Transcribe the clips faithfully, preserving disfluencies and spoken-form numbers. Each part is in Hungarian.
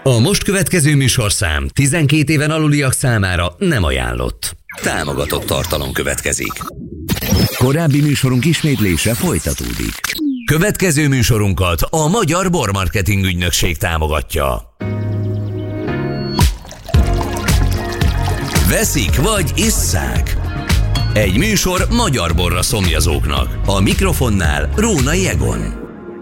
A most következő műsorszám tizenkét éven aluliak számára nem ajánlott. Támogatott tartalom következik. Korábbi műsorunk ismétlése folytatódik. Következő műsorunkat a Magyar Bormarketing Ügynökség támogatja. Veszik vagy isszák? Egy műsor magyar borra szomjazóknak. A mikrofonnál Rónai Egon.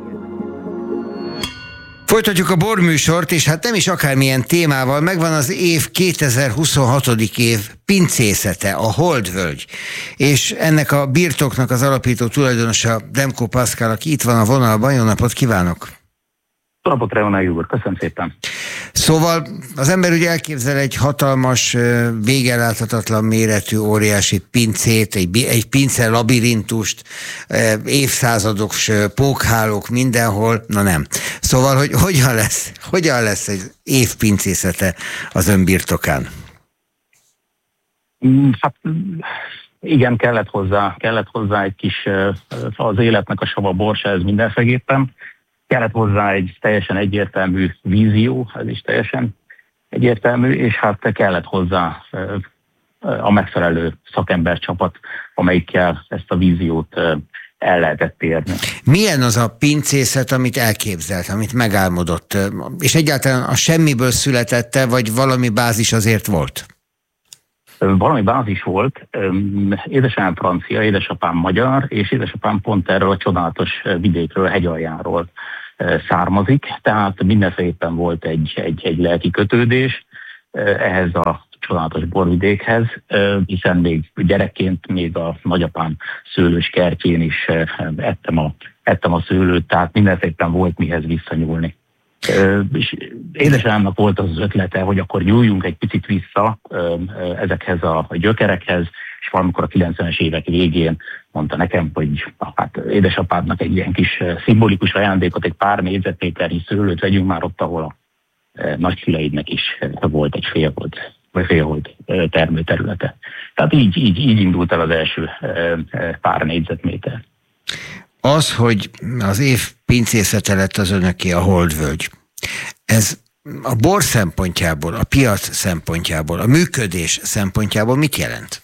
Folytatjuk a borműsort, és hát nem is akármilyen témával, megvan az év kétezer-huszonhatodik év pincészete, a Holdvölgy. És ennek a birtoknak az alapító tulajdonosa Demko Pascal, aki itt van a vonalban. Jó napot kívánok! Jó napot, Rónai úr, köszönöm szépen! Szóval az ember ugye elképzel egy hatalmas, végeláthatatlan méretű, óriási pincét, egy, egy pince labirintust, évszázadok pókhálók mindenhol, na nem. Szóval, hogy hogyan lesz, hogyan lesz egy év pincészete az ön birtokán? Hát igen, kellett hozzá, kellett hozzá egy kis az életnek a sava borsa, ez mindenféleképpen. Kellett hozzá egy teljesen egyértelmű vízió, ez is teljesen egyértelmű, és hát kellett hozzá a megfelelő szakembercsapat, amelyikkel ezt a víziót el lehetett érni. Milyen az a pincészet, amit elképzelt, amit megálmodott? És egyáltalán a semmiből születette, vagy valami bázis azért volt? Valami bázis volt. Édesanyám francia, édesapám magyar, és édesapám pont erről a csodálatos vidékről, hegyaljáról származik, tehát mindenféleképpen volt egy, egy, egy lelki kötődés ehhez a csodálatos borvidékhez, hiszen még gyerekként még a nagyapám szőlős kertjén is ettem a, ettem a szőlőt, tehát mindenféleképpen volt mihez visszanyúlni. És édesanyámnak volt az, az ötlete, hogy akkor nyúljunk egy picit vissza ezekhez a gyökerekhez, és valamikor a kilencvenes évek végén mondta nekem, hogy hát édesapádnak egy ilyen kis szimbolikus ajándékot, egy pár négyzetméternyi szőlőt vegyünk már ott, ahol a nagyszüleidnek is volt egy félhold, vagy félhold termőterülete. Tehát így, így, így indult el az első pár négyzetméter. Az, hogy az év pincészete lett az önöké a Holdvölgy, ez a bor szempontjából, a piac szempontjából, a működés szempontjából mit jelent?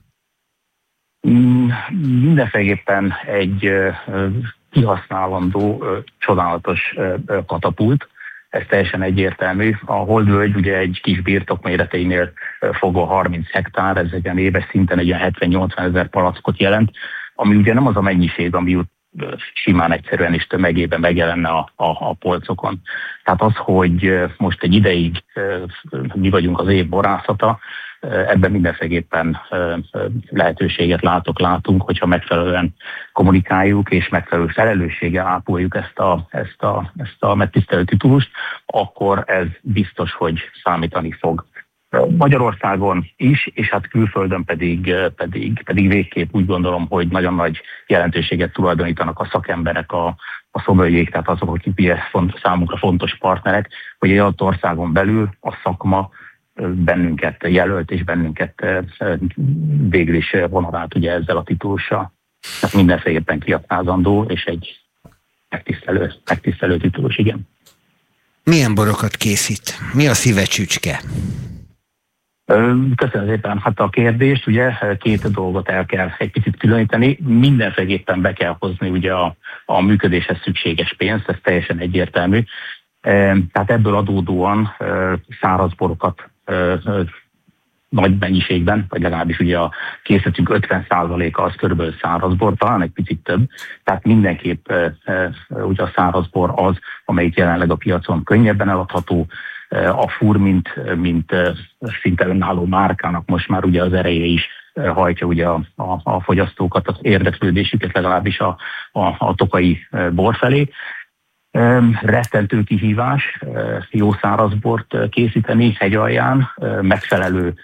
Mindenféleképpen egy kihasználandó, csodálatos katapult, ez teljesen egyértelmű. A Holdvölgy ugye egy kis birtok méreteinél fogva harminc hektár, ez egy éves szinten egy hetven-nyolcvan ezer palackot jelent, ami ugye nem az a mennyiség, ami simán egyszerűen és tömegében megjelenne a, a, a polcokon. Tehát az, hogy most egy ideig mi vagyunk az év borászata, ebben mindenféleképpen lehetőséget látok, látunk, hogyha megfelelően kommunikáljuk és megfelelő felelősséggel ápoljuk ezt a, ezt a, ezt a megtisztelő titulust, akkor ez biztos, hogy számítani fog. Magyarországon is, és hát külföldön pedig, pedig, pedig végképp úgy gondolom, hogy nagyon nagy jelentőséget tulajdonítanak a szakemberek, a, a szomöljék, tehát azok, akik számunkra fontos partnerek, hogy egy adott országon belül a szakma bennünket jelölt, és bennünket végül is honorált ugye ezzel a titulussal. Tehát mindenféleképpen kiaknázandó, és egy megtisztelő, megtisztelő titulus, igen. Milyen borokat készít? Mi a szíve csücske? Köszönöm szépen. Hát a kérdést, ugye két dolgot el kell egy picit különíteni. Mindenféleképpen be kell hozni ugye a, a működéshez szükséges pénzt, ez teljesen egyértelmű. Tehát ebből adódóan szárazborokat nagy mennyiségben, vagy legalábbis ugye a készletünk ötven százaléka az körülbelül szárazbor, talán egy picit több. Tehát mindenképp ugye a szárazbor az, amelyik jelenleg a piacon könnyebben eladható. A fur, mint, mint szinte önálló márkának most már ugye az ereje is hajtja ugye a, a, a fogyasztókat, az érdeklődésüket legalábbis a, a, a tokai bor felé. Rettentő kihívás jó szárazbort készíteni hegyalján, megfelelő,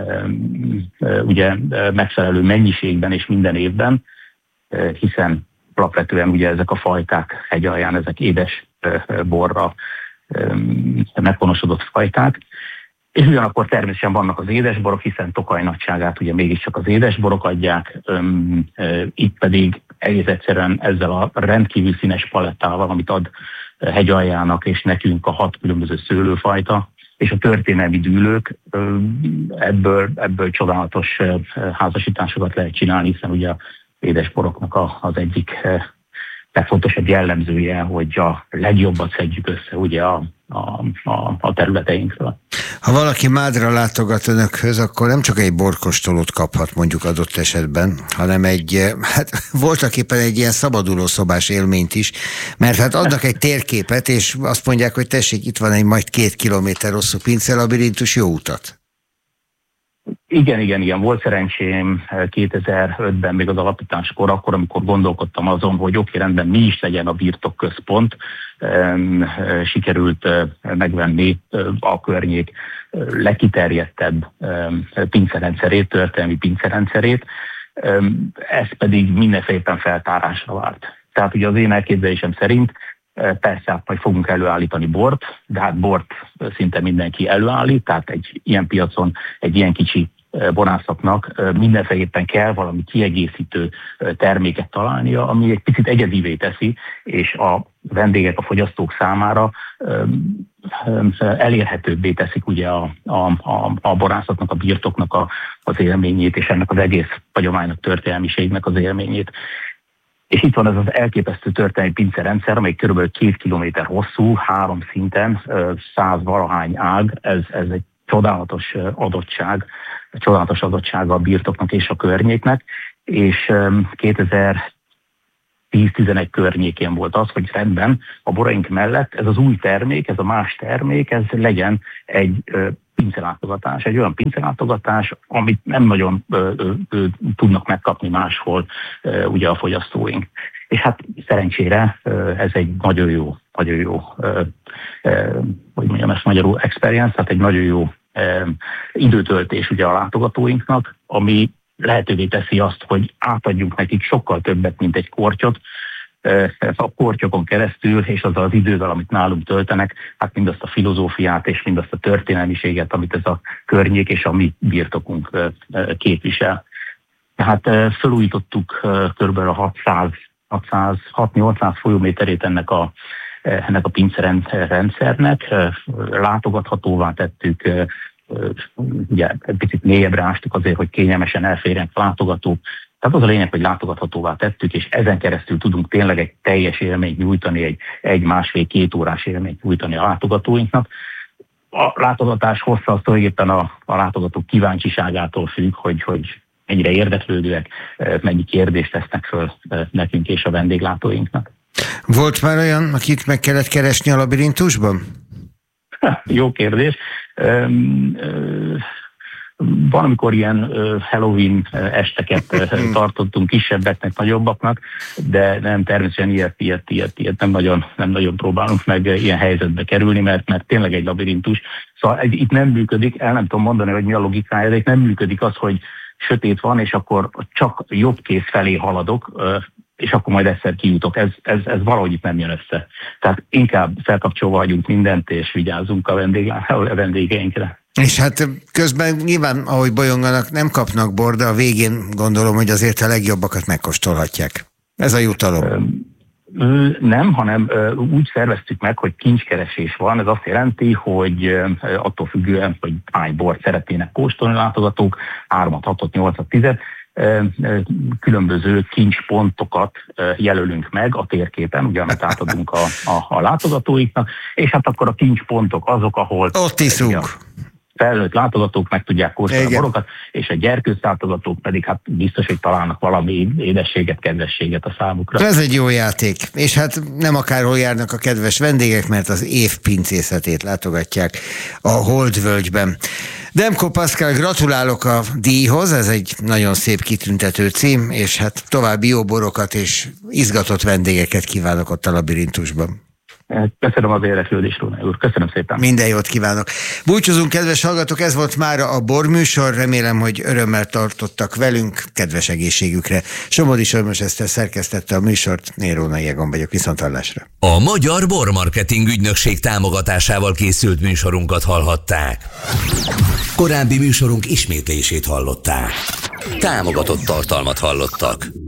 ugye, megfelelő mennyiségben és minden évben, hiszen alapvetően ugye ezek a fajták hegyalján, ezek édes borra meghonosodott fajták, és ugyanakkor természetesen vannak az édesborok, hiszen Tokaj nagyságát ugye mégiscsak az édesborok adják, itt pedig egész egyszerűen ezzel a rendkívül színes palettával, amit ad hegyaljának és nekünk a hat különböző szőlőfajta, és a történelmi dűlők, ebből, ebből csodálatos házasításokat lehet csinálni, hiszen ugye a édesboroknak az egyik legfontosabb jellemzője, hogy a legjobbat szedjük össze ugye a, a, a, a területeinkről. Ha valaki Mádra látogat önökhöz, akkor nem csak egy borkostolót kaphat mondjuk adott esetben, hanem egy, hát voltak éppen egy ilyen szabadulószobás élményt is, mert hát adnak egy térképet, és azt mondják, hogy tessék, itt van egy majd két kilométer hosszú pincelabirintus, jó utat. Igen, igen, igen. Volt szerencsém kétezer-ötben még az alapításkor, akkor, amikor gondolkodtam azon, hogy oké, rendben, mi is legyen a birtokközpont, sikerült megvenni a környék legkiterjedtebb pincerendszerét, történelmi pincerendszerét, ez pedig mindenféleképpen feltárásra várt. Tehát ugye az én elképzelésem szerint persze hát majd fogunk előállítani bort, de hát bort szinte mindenki előállít, tehát egy ilyen piacon, egy ilyen kicsi borászatnak mindenféleképpen kell valami kiegészítő terméket találnia, ami egy picit egyedivé teszi, és a vendégek, a fogyasztók számára elérhetőbbé teszik ugye a, a, a, a borászatnak, a birtoknak a, az élményét, és ennek az egész hagyománynak, történelmiségnek az élményét. És itt van ez az elképesztő történelmi pincerendszer, amely kb. két kilométer hosszú, három szinten, száz valahány ág, ez, ez egy csodálatos adottság, csodálatos adottsága a birtoknak és a környéknek, és kétezer-tíz-tizenegy környékén volt az, hogy rendben a boraink mellett ez az új termék, ez a más termék, ez legyen egy pincelátogatás, egy olyan pincelátogatás, amit nem nagyon ö, ö, ö, tudnak megkapni máshol ö, ugye a fogyasztóink. És hát szerencsére ö, ez egy nagyon jó, nagyon jó, ö, ö, hogy mondjam ezt magyarul, experience, tehát egy nagyon jó ö, időtöltés ugye a látogatóinknak, ami lehetővé teszi azt, hogy átadjunk nekik sokkal többet, mint egy kortyot, a kortyokon keresztül, és azzal az idővel, amit nálunk töltenek, hát mindazt a filozófiát és mindazt a történelmiséget, amit ez a környék és a mi birtokunk képvisel. Tehát felújítottuk kb. A hatszáz, hatszáz, hatszáz-nyolcszáz folyóméterét ennek a, ennek a pincerendszernek, látogathatóvá tettük, ugye egy picit mélyebbre ástuk azért, hogy kényelmesen elférjenek a látogatók. Tehát az a lényeg, hogy látogatóvá tettük, és ezen keresztül tudunk tényleg egy teljes élményt nyújtani, egy, egy másfél-két órás élményt nyújtani a látogatóinknak. A látogatás hossza az tulajdonképpen a, a látogatók kíváncsiságától függ, hogy, hogy mennyire érdeklődőek, mennyi kérdést tesznek föl nekünk és a vendéglátóinknak. Volt már olyan, akit meg kellett keresni a labirintusban? Jó kérdés. Van, amikor ilyen Halloween esteket tartottunk kisebbeknek, nagyobbaknak, de nem, természetesen ilyet, ilyet, ilyet, ilyet nem, nagyon, nem nagyon próbálunk meg ilyen helyzetbe kerülni, mert, mert tényleg egy labirintus. Szóval ez itt nem működik, el nem tudom mondani, hogy mi a logikája, de itt nem működik az, hogy sötét van, és akkor csak jobb kéz felé haladok, és akkor majd egyszer kijutok. Ez, ez, ez valahogy itt nem jön össze. Tehát inkább felkapcsolva hagyunk mindent, és vigyázzunk a, a vendégeinkre. És hát közben nyilván, ahogy bolyonganak, nem kapnak bor, de a végén gondolom, hogy azért a legjobbakat megkóstolhatják. Ez a jutalom. Nem, hanem úgy szerveztük meg, hogy kincskeresés van. Ez azt jelenti, hogy attól függően, hogy hány bort szeretnének kóstolni a látogatók, hármat, hatot, nyolcat, tizet, különböző kincspontokat jelölünk meg a térképen, ugye, amit átadunk a, a, a látogatóiknak, és hát akkor a kincspontok azok, ahol... Ott iszunk. Felnőtt látogatók meg tudják kóstolni a borokat, és a gyerkőc látogatók pedig hát biztos, hogy találnak valami édességet, kedvességet a számukra. Ez egy jó játék, és hát nem akárhol járnak a kedves vendégek, mert az év pincészetét látogatják a Holdvölgyben. Demko Pascal, gratulálok a díjhoz, ez egy nagyon szép kitüntető cím, és hát további jó borokat és izgatott vendégeket kívánok ott a labirintusban. Köszönöm az érdeklődést, Róna úr. Köszönöm szépen. Minden jót kívánok. Búcsúzunk, kedves hallgatók, ez volt mára a borműsor. Remélem, hogy örömmel tartottak velünk, kedves egészségükre. Somodi Solymos Eszter szerkesztette a műsort, én Rónai Egon vagyok, viszonthallásra. A Magyar Bormarketing Ügynökség támogatásával készült műsorunkat hallhatták. Korábbi műsorunk ismétlését hallották. Támogatott tartalmat hallottak.